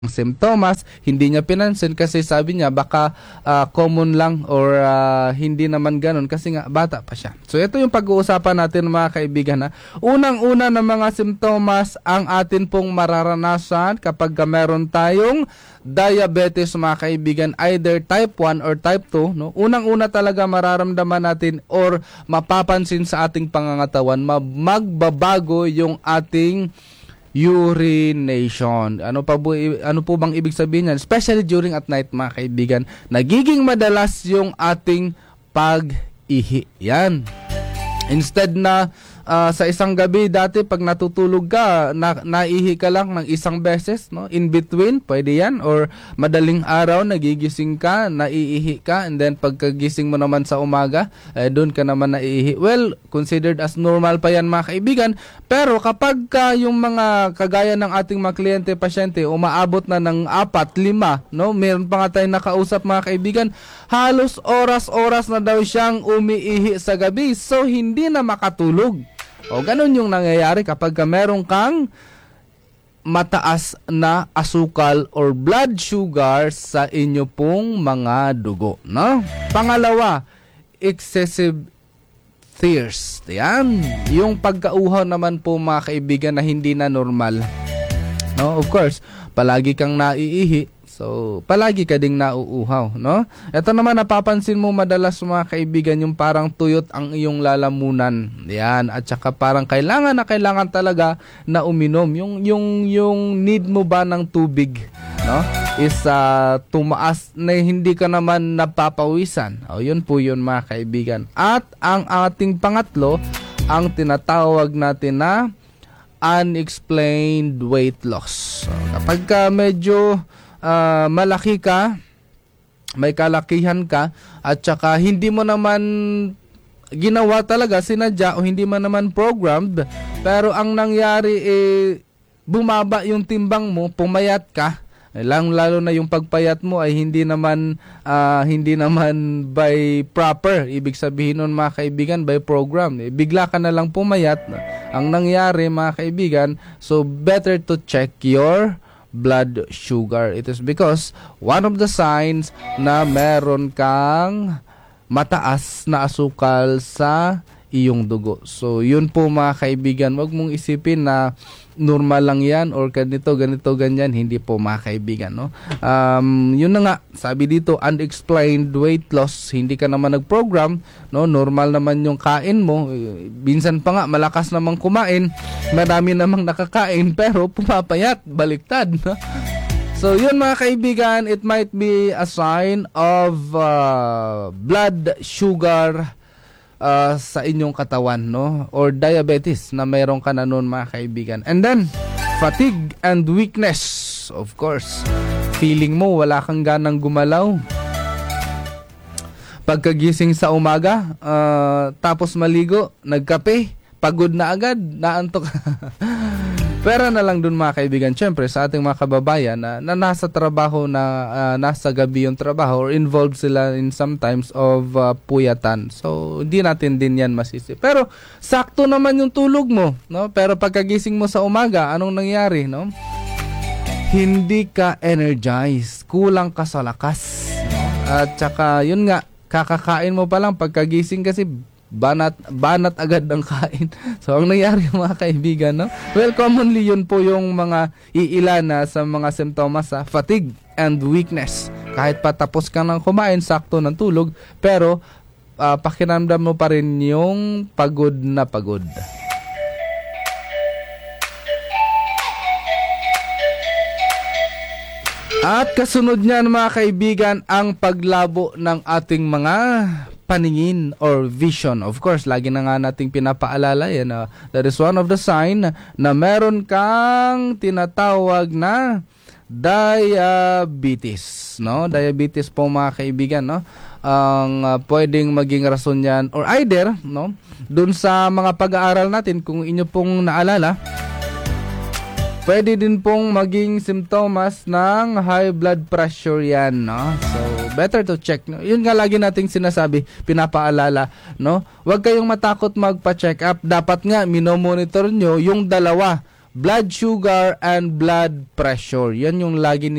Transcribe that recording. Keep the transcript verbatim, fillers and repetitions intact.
simptomas, hindi niya pinansin kasi sabi niya baka ah, common lang or ah, hindi naman ganun kasi nga bata pa siya. So ito yung pag-uusapan natin mga kaibigan. Ha? Unang-una ng mga simptomas ang atin pong mararanasan kapag ka meron tayong diabetes mga kaibigan, either type one or type two. No? Unang-una talaga mararamdaman natin or mapapansin sa ating pangangatawan, ma- magbabago yung ating urination. Ano pa po, ano po bang ibig sabihin niyan? Especially during at night mga kaibigan, nagiging madalas yung ating pag-ihi. Yan. Instead na uh, sa isang gabi dati pag natutulog ka, na, naihi ka lang ng isang beses, no? In between, pwede yan. Or madaling araw, nagigising ka, naiihi ka, and then pagkagising mo naman sa umaga, eh, doon ka naman naiihi. Well, considered as normal pa yan mga kaibigan. Pero kapag ka yung mga kagaya ng ating mga kliyente, pasyente, umaabot na ng apat, lima, no? Meron pa nga tayong nakausap mga kaibigan, halos oras-oras na daw siyang umiihi sa gabi. So, hindi na makatulog. O ganun yung nangyayari kapag ka meron kang mataas na asukal or blood sugar sa inyo pong mga dugo, no? Pangalawa, excessive thirst. Yan. Yung pagkauhaw naman po mga kaibigan na hindi na normal. No, of course, palagi kang naiihi. So, palagi ka ding nauuhaw, no? Ito naman, napapansin mo madalas mga kaibigan, yung parang tuyot ang iyong lalamunan. Yan. At saka parang kailangan na kailangan talaga na uminom. Yung, yung, yung need mo ba ng tubig, no? Is uh, tumaas na hindi ka naman napapawisan. O, yun po yun mga kaibigan. At ang ating pangatlo, ang tinatawag natin na unexplained weight loss. So, kapag ka medyo Uh, malaki ka, may kalakihan ka, at saka hindi mo naman ginawa talaga, sinadya, o hindi mo naman programmed, pero ang nangyari eh, bumaba yung timbang mo, pumayat ka, lang lalo na yung pagpayat mo ay hindi naman uh, hindi naman by proper, ibig sabihin nun mga kaibigan, by program. Eh, bigla ka na lang pumayat, ang nangyari mga kaibigan, so better to check your blood sugar. It is because one of the signs na meron kang mataas na asukal sa iyong dugo. So, yun po mga kaibigan, wag mong isipin na normal lang yan or ganito, ganito, ganyan. Hindi po mga kaibigan, no? Um, yun na nga, sabi dito, unexplained weight loss. Hindi ka naman nag-program, no? Normal naman yung kain mo. Minsan pa nga, malakas namang kumain. Marami namang nakakain, pero pumapayat, baliktad, no? So, yun mga kaibigan, it might be a sign of uh, blood sugar Uh, sa inyong katawan, no? Or diabetes na mayroon ka na noon mga kaibigan. And then, fatigue and weakness. Of course, feeling mo wala kang ganang gumalaw. Pagkagising sa umaga, uh, tapos maligo, nagkape, pagod na agad, naantok. Pera na lang dun mga kaibigan, syempre sa ating mga kababayan na, na nasa trabaho na uh, nasa gabi yung trabaho or involved sila in sometimes of uh, puyatan. So hindi natin din yan masisi. Pero sakto naman yung tulog mo, no? Pero pagkagising mo sa umaga, anong nangyari, no? Hindi ka energized, kulang ka sa lakas. At saka yun nga, kakakain mo pa lang pagkagising kasi banat banat agad ng kain. So ang nangyari mga kaibigan, no? Well, commonly yun po yung mga iilan na sa mga simptomas sa fatigue and weakness. Kahit pa tapos ka nang kumain, sakto ng tulog, pero uh, pakiramdam mo pa rin yung pagod na pagod. At kasunod niyan mga kaibigan, ang paglabo ng ating mga paningin or vision. Of course, lagi na nga nating pinapaalala yan. Uh, that is one of the sign na meron kang tinatawag na diabetes. No? Diabetes po mga kaibigan. No? Ang uh, pwedeng maging rason yan or either, no? Dun sa mga pag-aaral natin, kung inyo pong naalala, pwede din pong maging simptomas ng high blood pressure yan, no? So, better to check, no? Yun nga lagi nating sinasabi, pinapaalala, no? Huwag kayong matakot magpa-check up. Dapat nga, minomonitor nyo yung dalawa. blood sugar and blood pressure. Yan yung lagi